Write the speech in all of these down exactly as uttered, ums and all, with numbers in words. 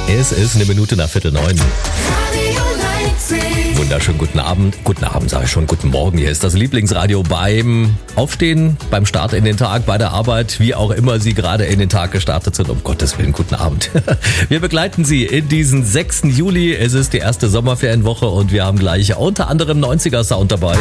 Es ist eine Minute nach Viertel neun. Wunderschönen guten Abend. Guten Abend, sage ich schon. Guten Morgen. Hier ist das Lieblingsradio beim Aufstehen, beim Start in den Tag, bei der Arbeit, wie auch immer Sie gerade in den Tag gestartet sind. Um Gottes Willen, guten Abend. Wir begleiten Sie in diesen sechsten Juli. Es ist die erste Sommerferienwoche und wir haben gleich unter anderem neunziger-Sound dabei.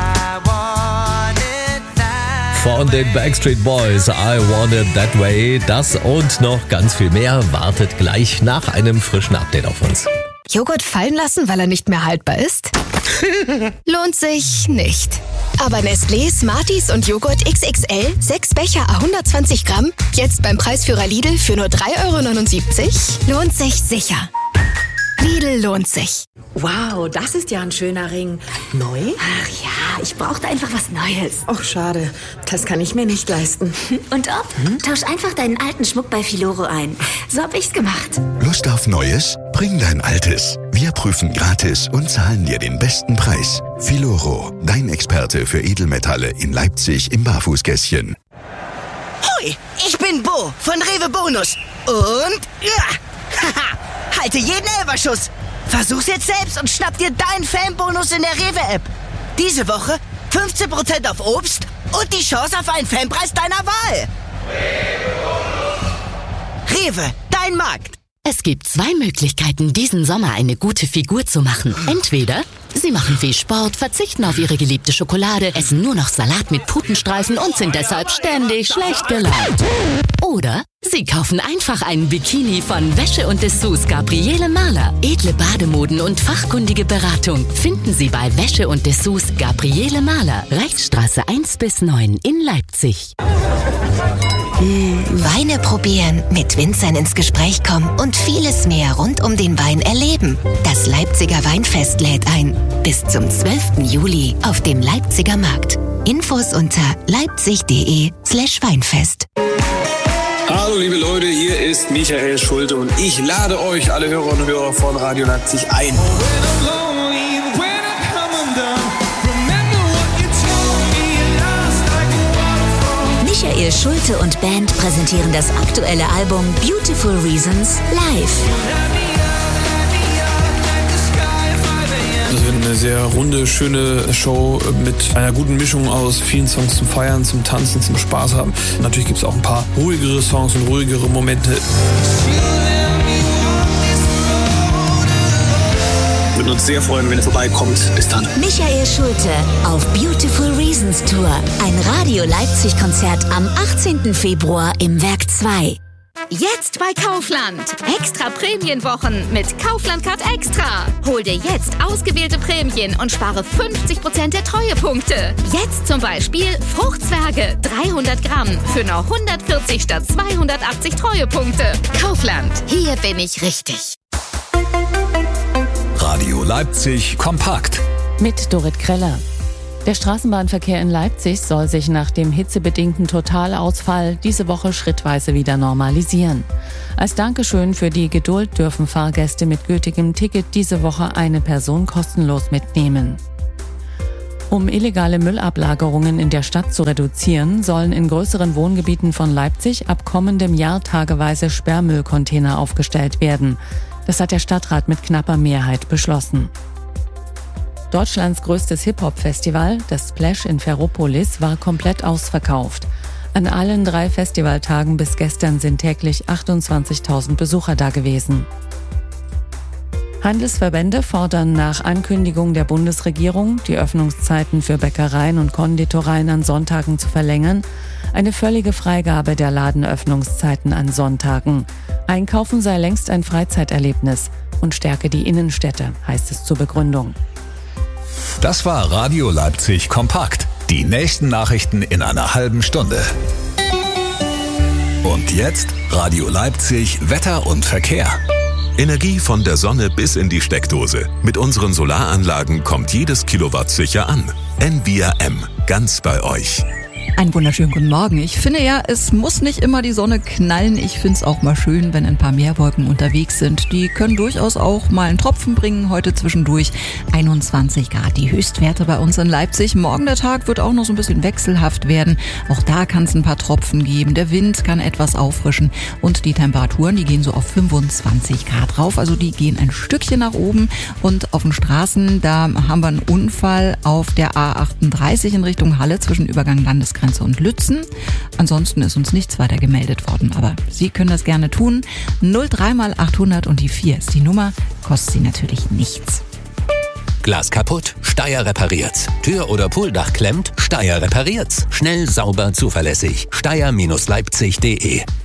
Von den Backstreet Boys, I Want It That Way. Das und noch ganz viel mehr wartet gleich nach einem frischen Update auf uns. Joghurt fallen lassen, weil er nicht mehr haltbar ist? Lohnt sich nicht. Aber Nestlé, Smarties und Joghurt X X L, sechs Becher à hundertzwanzig Gramm, jetzt beim Preisführer Lidl für nur drei Euro neunundsiebzig? Lohnt sich sicher. Lidl lohnt sich. Wow, das ist ja ein schöner Ring. Neu? Ach ja, ich brauchte einfach was Neues. Ach, schade. Das kann ich mir nicht leisten. Und ob? Hm? Tausch einfach deinen alten Schmuck bei Filoro ein. So hab ich's gemacht. Lust auf Neues? Bring dein Altes. Wir prüfen gratis und zahlen dir den besten Preis. Filoro, dein Experte für Edelmetalle in Leipzig im Barfußgässchen. Hoi, ich bin Bo von Rewe Bonus. Und ja, haha, halte jeden Elferschuss. Versuch's jetzt selbst und schnapp dir deinen Fanbonus in der Rewe-App. Diese Woche fünfzehn Prozent auf Obst und die Chance auf einen Fanpreis deiner Wahl. Rewe, dein Markt. Es gibt zwei Möglichkeiten, diesen Sommer eine gute Figur zu machen. Entweder Sie machen viel Sport, verzichten auf Ihre geliebte Schokolade, essen nur noch Salat mit Putenstreifen und sind deshalb ständig schlecht gelaunt. Oder Sie kaufen einfach einen Bikini von Wäsche und Dessous Gabriele Mahler. Edle Bademoden und fachkundige Beratung finden Sie bei Wäsche und Dessous Gabriele Mahler. Reichsstraße eins bis neun in Leipzig. Weine probieren, mit Winzern ins Gespräch kommen und vieles mehr rund um den Wein erleben. Das Leipziger Weinfest lädt ein. Bis zum zwölften Juli auf dem Leipziger Markt. Infos unter leipzig.de slash Weinfest. Hallo liebe Leute, hier ist Michael Schulte und ich lade euch, alle Hörer und Hörer von Radio Leipzig, ein. Michael Schulte und Band präsentieren das aktuelle Album Beautiful Reasons live. Das wird eine sehr runde, schöne Show mit einer guten Mischung aus vielen Songs zum Feiern, zum Tanzen, zum Spaß haben. Natürlich gibt es auch ein paar ruhigere Songs und ruhigere Momente. Wir würden uns sehr freuen, wenn ihr vorbeikommt. Bis dann. Michael Schulte auf Beautiful Reasons Tour. Ein Radio Leipzig-Konzert am achtzehnten Februar im Werk zwei. Jetzt bei Kaufland. Extra Prämienwochen mit Kaufland Card Extra. Hol dir jetzt ausgewählte Prämien und spare fünfzig Prozent der Treuepunkte. Jetzt zum Beispiel Fruchtzwerge dreihundert Gramm für nur hundertvierzig statt zweihundertachtzig Treuepunkte. Kaufland. Hier bin ich richtig. Radio Leipzig kompakt. Mit Dorit Kreller. Der Straßenbahnverkehr in Leipzig soll sich nach dem hitzebedingten Totalausfall diese Woche schrittweise wieder normalisieren. Als Dankeschön für die Geduld dürfen Fahrgäste mit gültigem Ticket diese Woche eine Person kostenlos mitnehmen. Um illegale Müllablagerungen in der Stadt zu reduzieren, sollen in größeren Wohngebieten von Leipzig ab kommendem Jahr tageweise Sperrmüllcontainer aufgestellt werden. Das hat der Stadtrat mit knapper Mehrheit beschlossen. Deutschlands größtes Hip-Hop-Festival, das Splash in Ferropolis, war komplett ausverkauft. An allen drei Festivaltagen bis gestern sind täglich achtundzwanzigtausend Besucher da gewesen. Handelsverbände fordern nach Ankündigung der Bundesregierung, die Öffnungszeiten für Bäckereien und Konditoreien an Sonntagen zu verlängern, eine völlige Freigabe der Ladenöffnungszeiten an Sonntagen. Einkaufen sei längst ein Freizeiterlebnis und stärke die Innenstädte, heißt es zur Begründung. Das war Radio Leipzig kompakt. Die nächsten Nachrichten in einer halben Stunde. Und jetzt Radio Leipzig Wetter und Verkehr. Energie von der Sonne bis in die Steckdose. Mit unseren Solaranlagen kommt jedes Kilowatt sicher an. N V I A M, ganz bei euch. Einen wunderschönen guten Morgen. Ich finde ja, es muss nicht immer die Sonne knallen. Ich finde es auch mal schön, wenn ein paar Meerwolken unterwegs sind. Die können durchaus auch mal einen Tropfen bringen. Heute zwischendurch einundzwanzig Grad die Höchstwerte bei uns in Leipzig. Morgen der Tag wird auch noch so ein bisschen wechselhaft werden. Auch da kann es ein paar Tropfen geben. Der Wind kann etwas auffrischen und die Temperaturen, die gehen so auf fünfundzwanzig Grad rauf. Also die gehen ein Stückchen nach oben. Und auf den Straßen, da haben wir einen Unfall auf der A achtunddreißig in Richtung Halle zwischen Übergang Landesgrenze und Lützen. Ansonsten ist uns nichts weiter gemeldet worden, aber Sie können das gerne tun. null drei mal achthundert und die vier ist die Nummer, kostet Sie natürlich nichts. Glas kaputt? Steyr repariert's. Tür oder Pooldach klemmt? Steyr repariert's. Schnell, sauber, zuverlässig. Steyr Leipzig punkt de